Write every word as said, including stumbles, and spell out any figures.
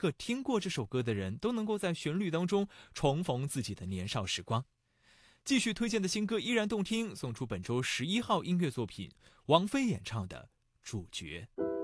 个听过这首歌的人都能够在旋律当中重逢自己的年少时光。继续推荐的新歌依然动听，送出本周十一号音乐作品，王菲演唱的《主角》。